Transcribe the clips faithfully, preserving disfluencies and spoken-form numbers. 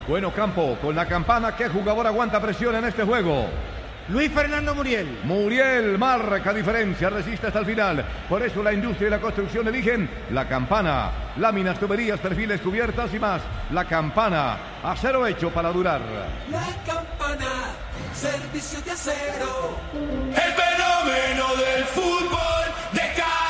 Bueno, campo, con la campana, ¿qué jugador aguanta presión en este juego? Luis Fernando Muriel. Muriel marca diferencia, resiste hasta el final. Por eso la industria y la construcción eligen la campana. Láminas, tuberías, perfiles, cubiertas y más. La campana, acero hecho para durar. La campana, servicio de acero. El fenómeno del fútbol de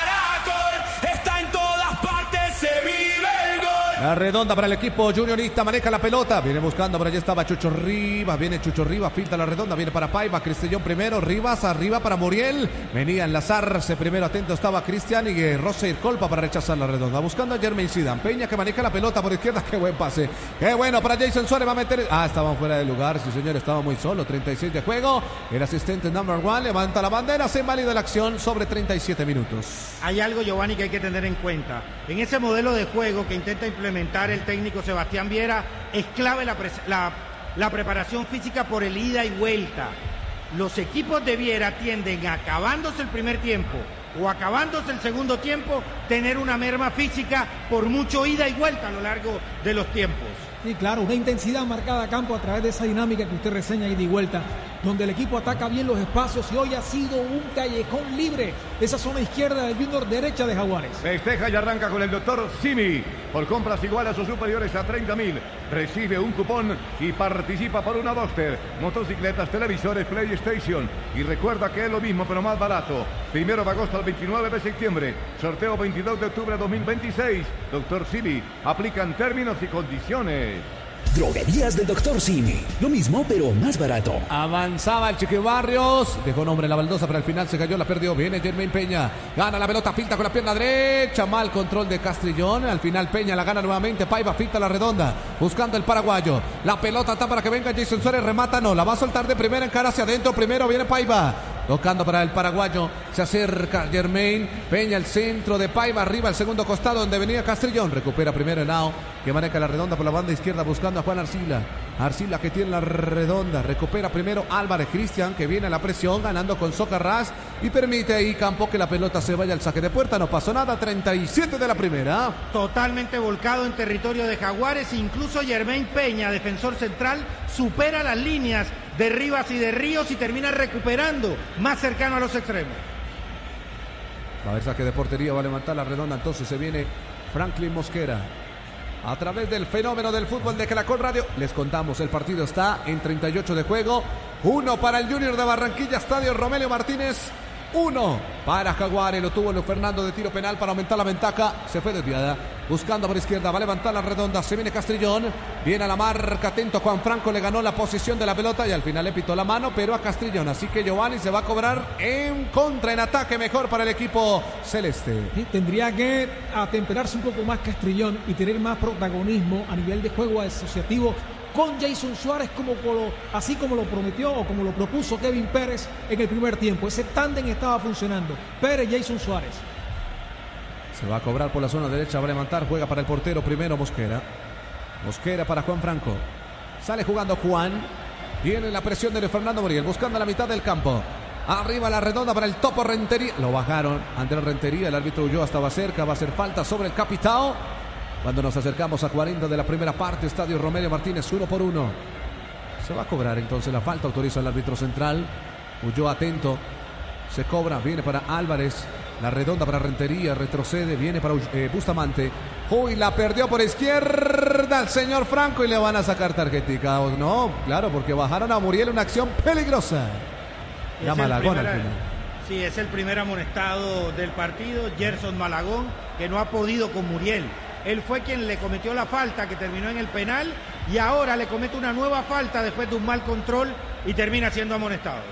Caracol está en todas partes, se vive el gol. La redonda para el equipo juniorista, maneja la pelota, viene buscando, por allí estaba Chucho Rivas, viene Chucho Rivas, filtra la redonda, viene para Paiva, Cristellón primero, Rivas, arriba para Muriel, venía a enlazarse primero, atento estaba Cristian y Roser Colpa para rechazar la redonda, buscando a Jermaine Zidane, Peña que maneja la pelota por izquierda, qué buen pase, qué bueno para Jason Suárez, va a meter, ah, estaban fuera de lugar, sí señor, estaba muy solo, treinta y seis de juego, el asistente number one, levanta la bandera, se invalida la acción sobre treinta y siete minutos. Hay algo, Giovanni, que hay que tener en cuenta, en ese modelo de juego que intenta implementar el técnico Sebastián Viera, es clave la, pre la, la preparación física por el ida y vuelta. Los equipos de Viera tienden, acabándose el primer tiempo o acabándose el segundo tiempo, tener una merma física por mucho ida y vuelta a lo largo de los tiempos. Sí, claro, una intensidad marcada a campo a través de esa dinámica que usted reseña ida y vuelta, donde el equipo ataca bien los espacios y hoy ha sido un callejón libre. Esa zona izquierda del Junior, derecha de Jaguares. Festeja y arranca con el doctor Simi. Por compras iguales o superiores a treinta mil, recibe un cupón y participa por una Duster, motocicletas, televisores, PlayStation. Y recuerda que es lo mismo pero más barato. Primero de agosto al veintinueve de septiembre. Sorteo veintidós de octubre de dos mil veintiséis. doctor Simi. Aplican términos y condiciones. Droguerías del doctor Simi. Lo mismo, pero más barato. Avanzaba el Chiqui Barrios. Dejó nombre en la baldosa, pero al final se cayó, la perdió. Viene Jermaine Peña. Gana la pelota, filtra con la pierna derecha. Mal control de Castrillón. Al final Peña la gana nuevamente. Paiva filtra la redonda. Buscando el paraguayo. La pelota está para que venga Jason Suárez. Remata, no. La va a soltar de primera en cara hacia adentro. Primero viene Paiva. Tocando para el paraguayo. Se acerca Jermaine. Peña el centro de Paiva. Arriba el segundo costado donde venía Castrillón. Recupera primero Henao, que maneja la redonda por la banda izquierda buscando a Juan Arcila. Arcila que tiene la redonda. Recupera primero Álvarez Cristian, que viene a la presión ganando con Socarrás y permite ahí Campo que la pelota se vaya al saque de puerta. No pasó nada. treinta y siete de la primera. Totalmente volcado en territorio de Jaguares. Incluso Jermaine Peña, defensor central, supera las líneas de Rivas y de Ríos y termina recuperando más cercano a los extremos. Va a haber saque de portería, va a levantar la redonda, entonces se viene Franklin Mosquera. A través del fenómeno del fútbol de Caracol Radio, les contamos, el partido está en treinta y ocho de juego. Uno para el Junior de Barranquilla, Estadio Romelio Martínez. Uno para Jaguares, lo tuvo Luis Fernando de tiro penal para aumentar la ventaja. Se fue desviada, buscando por izquierda, va a levantar la redonda, se viene Castrillón, viene a la marca, atento Juan Franco, le ganó la posición de la pelota y al final le pitó la mano, pero a Castrillón, así que Giovanni se va a cobrar en contra, en ataque mejor para el equipo celeste. Sí, tendría que atemperarse un poco más Castrillón y tener más protagonismo a nivel de juego asociativo con Jason Suárez, como, como, así como lo prometió o como lo propuso Kevin Pérez en el primer tiempo. Ese tándem estaba funcionando. Pérez, Jason Suárez. Se va a cobrar por la zona derecha, va a levantar, juega para el portero primero Mosquera. Mosquera para Juan Franco. Sale jugando Juan. Viene la presión de Luis Fernando Muriel, buscando la mitad del campo. Arriba la redonda para el Topo Rentería. Lo bajaron ante la Rentería, el árbitro huyó, estaba cerca, va a hacer falta sobre el capitán. Cuando nos acercamos a cuarenta de la primera parte, Estadio Romelio Martínez, uno por uno. Se va a cobrar entonces la falta, autoriza el árbitro central. Huyó atento, se cobra, viene para Álvarez. La redonda para Rentería, retrocede, viene para eh, Bustamante. Uy, la perdió por izquierda el señor Franco y le van a sacar tarjetica. No, claro, porque bajaron a Muriel, una acción peligrosa. Ya Malagón al final. Sí, es el primer amonestado del partido, Gerson Malagón, que no ha podido con Muriel. Él fue quien le cometió la falta que terminó en el penal y ahora le comete una nueva falta después de un mal control y termina siendo amonestado.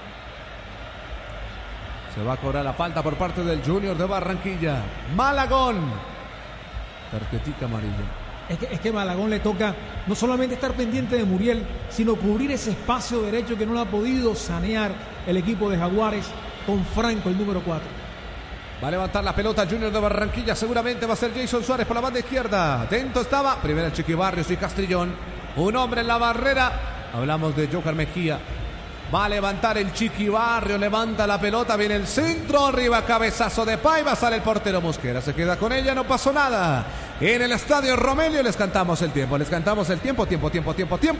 Se va a cobrar la falta por parte del Junior de Barranquilla. Malagón. Tarjetica amarilla. Es que, es que Malagón le toca no solamente estar pendiente de Muriel, sino cubrir ese espacio derecho que no lo ha podido sanear el equipo de Jaguares con Franco, el número cuatro. Va a levantar la pelota Junior de Barranquilla. Seguramente va a ser Jason Suárez por la banda izquierda. Atento estaba. Primero el Chiqui Barrios y Castrillón. Un hombre en la barrera. Hablamos de Joker Mejía. Va a levantar el Chiqui Barrios. Levanta la pelota. Viene el centro. Arriba cabezazo de Paiva. Sale el portero Mosquera. Se queda con ella. No pasó nada. en el estadio Romelio. Les cantamos el tiempo, les cantamos el tiempo, tiempo, tiempo, tiempo, tiempo.